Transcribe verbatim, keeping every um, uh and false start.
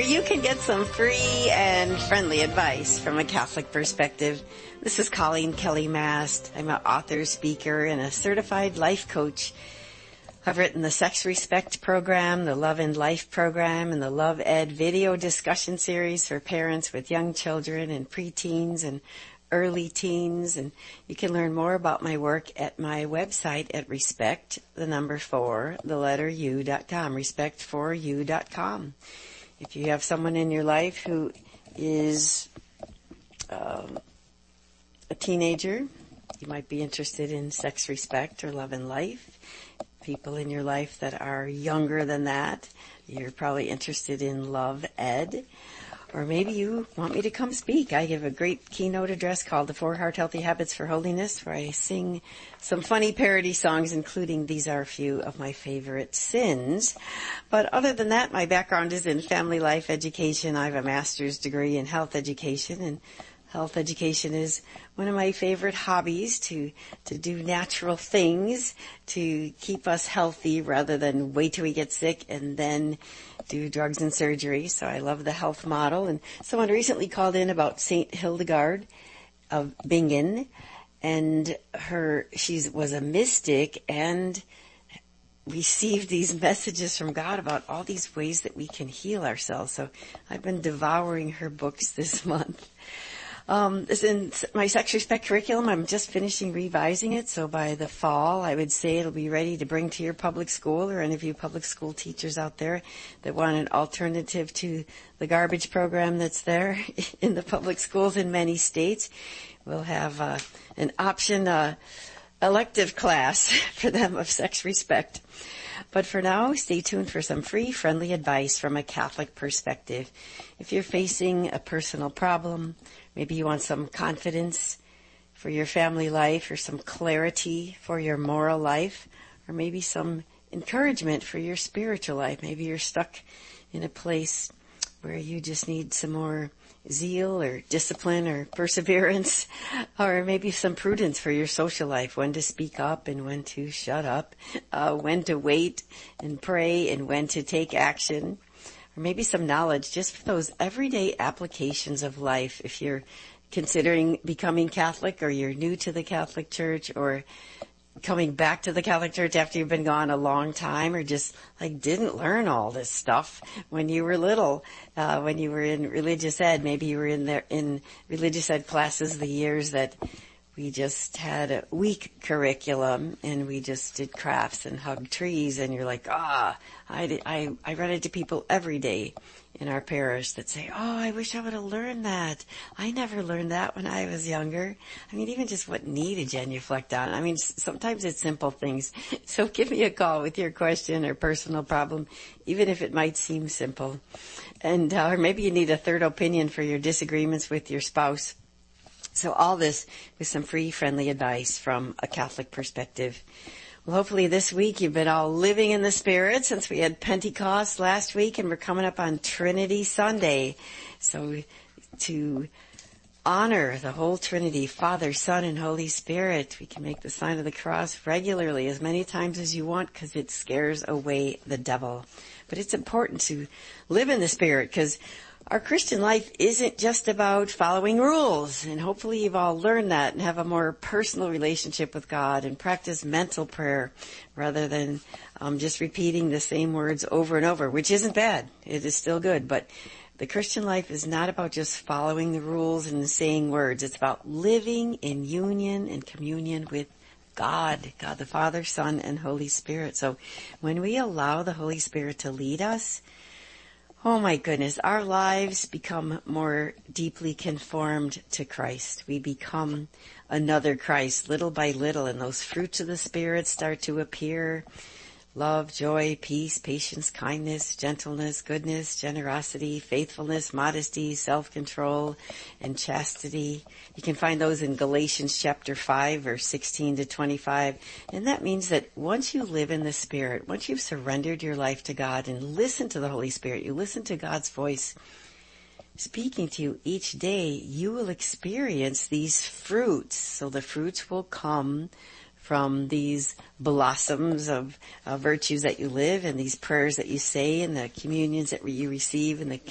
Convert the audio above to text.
you can get some free and friendly advice from a Catholic perspective. This is Colleen Kelly Mast. I'm an author, speaker, and a certified life coach. I've written the Sex Respect program, the Love and Life program, and the Love Ed video discussion series for parents with young children and preteens and early teens. And you can learn more about my work at my website at respect, the number four, the letter u dot com, respect for you dot com. If you have someone in your life who is um, a teenager, you might be interested in Sex Respect or Love and Life. People in your life that are younger than that, you're probably interested in Love Ed. Or maybe you want me to come speak. I give a great keynote address called The Four Heart Healthy Habits for Holiness, where I sing some funny parody songs, including These Are a Few of My Favorite Sins. But other than that, my background is in family life education. I have a master's degree in health education, and health education is one of my favorite hobbies, to, to do natural things to keep us healthy rather than wait till we get sick and then do drugs and surgery. So I love the health model. And someone recently called in about Saint Hildegard of Bingen, and her, she was a mystic and received these messages from God about all these ways that we can heal ourselves. So I've been devouring her books this month. Um, in my Sex Respect curriculum, I'm just finishing revising it, so by the fall, I would say it'll be ready to bring to your public school, or any of you public school teachers out there that want an alternative to the garbage program that's there in the public schools in many states. We'll have uh, an option uh, elective class for them of Sex Respect. But for now, stay tuned for some free, friendly advice from a Catholic perspective. If you're facing a personal problem, maybe you want some confidence for your family life, or some clarity for your moral life, or maybe some encouragement for your spiritual life. Maybe you're stuck in a place where you just need some more zeal or discipline or perseverance, or maybe some prudence for your social life, when to speak up and when to shut up, uh, when to wait and pray and when to take action, or maybe some knowledge just for those everyday applications of life. If you're considering becoming Catholic, or you're new to the Catholic Church, or coming back to the Catholic Church after you've been gone a long time, or just like didn't learn all this stuff when you were little, uh, when you were in religious ed. Maybe you were in there in religious ed classes the years that we just had a weak curriculum and we just did crafts and hugged trees, and you're like, ah, I, did, I, I run into people every day in our parish that say, oh, I wish I would have learned that. I never learned that when I was younger. I mean, even just what need a genuflect on. I mean, sometimes it's simple things. So give me a call with your question or personal problem, even if it might seem simple. And, uh, or maybe you need a third opinion for your disagreements with your spouse. So all this with some free, friendly advice from a Catholic perspective. Well, hopefully this week you've been all living in the Spirit, since we had Pentecost last week and we're coming up on Trinity Sunday. So to honor the whole Trinity, Father, Son, and Holy Spirit, we can make the sign of the cross regularly, as many times as you want, because it scares away the devil. But it's important to live in the Spirit, because our Christian life isn't just about following rules, and hopefully you've all learned that and have a more personal relationship with God and practice mental prayer rather than um, just repeating the same words over and over, which isn't bad. It is still good, but the Christian life is not about just following the rules and saying words. It's about living in union and communion with God, God the Father, Son, and Holy Spirit. So when we allow the Holy Spirit to lead us, oh my goodness, our lives become more deeply conformed to Christ. We become another Christ little by little, and those fruits of the Spirit start to appear. Love, joy, peace, patience, kindness, gentleness, goodness, generosity, faithfulness, modesty, self-control, and chastity. You can find those in Galatians chapter five, verse sixteen to twenty-five. And that means that once you live in the Spirit, once you've surrendered your life to God and listen to the Holy Spirit, you listen to God's voice speaking to you each day, you will experience these fruits. So the fruits will come from these blossoms of uh, virtues that you live, and these prayers that you say, and the communions that you receive, and the